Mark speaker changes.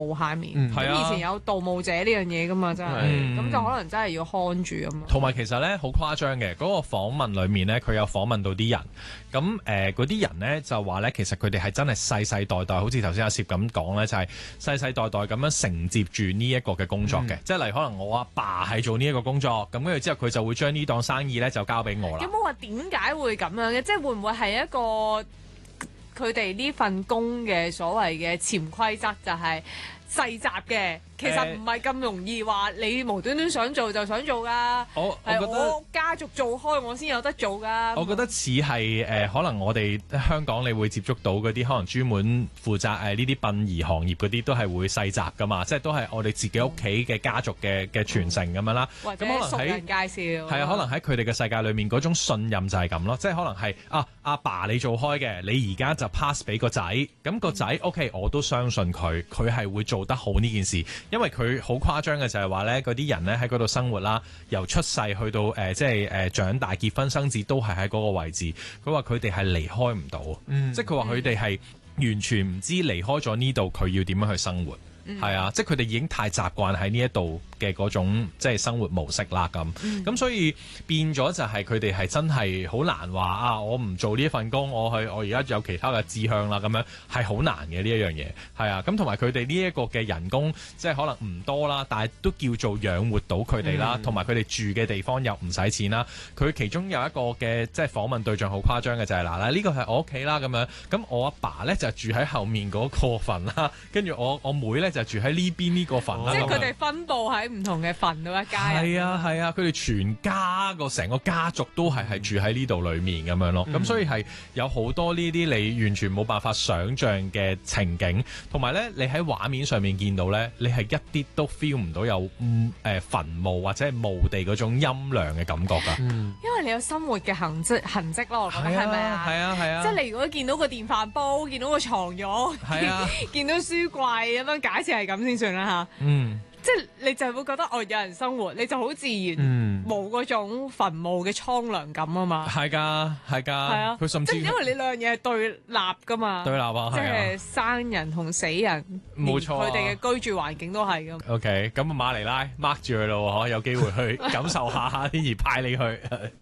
Speaker 1: 下面。咁以前有盜墓者呢樣嘢噶嘛，真係，咁就可能真係要看住咁咯。
Speaker 2: 同埋其實咧好誇張嘅，嗰個訪問裡面咧，佢有訪問到啲人，咁嗰啲人咧就話咧，其實佢哋係真係世世代代，好似頭先阿攝咁講咧，就係世世代代咁樣承接住呢一個嘅工作嘅，即係例如可能我阿爸係做呢一個工作，咁跟住之後佢就會將呢檔生意咧就交俾我啦。
Speaker 1: 有冇話點解會咁樣嘅？即係會唔會係一個佢哋呢份工嘅所謂嘅潛規則，就係世襲嘅？其實唔係咁容易話你無端端想做就想做㗎，係我家族做開我先有得做㗎。
Speaker 2: 我覺得似係可能我哋香港你會接觸到嗰啲可能專門負責呢啲殯儀行業嗰啲都係會世襲㗎嘛，即係都係我哋自己屋企嘅家族嘅傳承咁樣啦。
Speaker 1: 或者熟人介紹
Speaker 2: 係啊，可能喺佢哋嘅世界裏面嗰種信任就係咁咯，即係可能係阿爸你做開嘅，你而家就 pass 俾個仔，咁個仔 OK 我都相信佢係會做得好呢件事。因為佢好誇張嘅就係話咧，嗰啲人咧喺嗰度生活啦，由出世去到即係長大結婚生子都係喺嗰個位置。佢話佢哋係離開唔到，即係佢話佢哋係完全唔知離開咗呢度佢要點樣去生活。係啊，即係佢哋已經太習慣喺呢一度嘅嗰種即係生活模式啦咁，所以變咗就係佢哋係真係好難話我唔做呢一份工，我而家有其他嘅志向啦，咁樣係好難嘅呢一樣嘢。係啊，咁同埋佢哋呢一個嘅人工即係可能唔多啦，但係都叫做養活到佢哋啦，同埋佢哋住嘅地方又唔使錢啦。佢其中有一個嘅即係訪問對象好誇張嘅就係嗱呢個係我屋企啦咁樣，咁我阿爸咧就住喺後面嗰個墳啦，跟住我妹咧就住喺呢邊呢個墳啦。
Speaker 1: 即係佢哋分佈喺唔同嘅墳度一家人。
Speaker 2: 係啊，佢哋全家成個家族都係住喺呢度裡面咁樣咯。咁所以係有好多呢啲你完全冇辦法想像嘅情景，同埋咧你喺畫面上面見到咧，你係一啲都 feel 唔到有墳墓或者係墓地嗰種陰涼嘅感覺㗎。
Speaker 1: 因為你有生活嘅痕跡咯，我覺得係咪啊？
Speaker 2: 係啊。
Speaker 1: 即係你如果見到個電飯煲，見到個床褥，見到書櫃咁樣，假設係咁先算啦嚇。即係你就會覺得有人生活，你就好自然冇嗰種墳墓嘅蒼涼感啊嘛。
Speaker 2: 係㗎。係啊，佢甚至
Speaker 1: 因為你兩樣嘢係對立㗎嘛。
Speaker 2: 對立啊，
Speaker 1: 即係生人同死人，
Speaker 2: 冇錯啊，
Speaker 1: 佢哋嘅居住環境都係咁。
Speaker 2: OK，咁馬尼拉 mark 住佢咯，有機會去感受下，先而派你去。